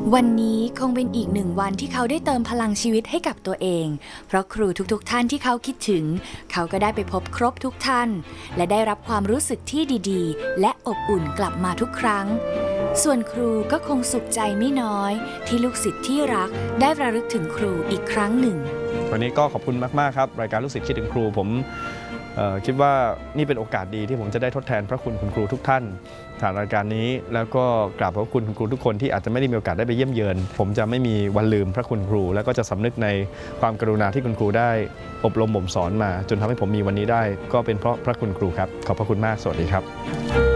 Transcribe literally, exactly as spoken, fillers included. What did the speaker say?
วันนี้คงเป็นอีกหนึ่งวันที่เขาได้เติมพลังชีวิตให้กับตัวเองเพราะครูทุกๆท่านที่เขาคิดถึงเขาก็ได้ไปพบครบทุกท่านและได้รับความรู้สึกที่ดีๆและอบอุ่นกลับมาทุกครั้งส่วนครูก็คงสุขใจไม่น้อยที่ลูกศิษย์ที่รักได้ระลึกถึงครูอีกครั้งหนึ่งวันนี้ก็ขอบคุณมากๆครับรายการลูกศิษย์คิดถึงครูผมคิดว่านี่เป็นโอกาสดีที่ผมจะได้ทดแทนพระคุณคุณครูทุกท่านผ่านรายการนี้แล้วก็กราบขอบคุณคุณครูทุกคนที่อาจจะไม่ได้มีโอกาสได้ไปเยี่ยมเยือนผมจะไม่มีวันลืมพระคุณครูแล้วก็จะสำนึกในความกรุณาที่คุณครูได้อบรมบ่มสอนมาจนทำให้ผมมีวันนี้ได้ก็เป็นเพราะพระคุณครูครับขอบพระคุณมากสวัสดีครับ